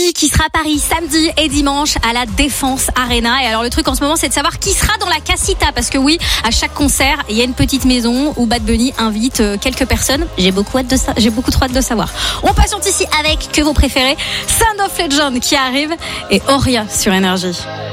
Energy qui sera à Paris samedi et dimanche à la Défense Arena. Et alors le truc en ce moment, c'est de savoir qui sera dans la casita, parce que oui, à chaque concert, il y a une petite maison où Bad Bunny invite quelques personnes. J'ai beaucoup trop hâte de savoir. On patiente ici avec que vos préférés, Sound of Legend qui arrive et Oria sur Energy.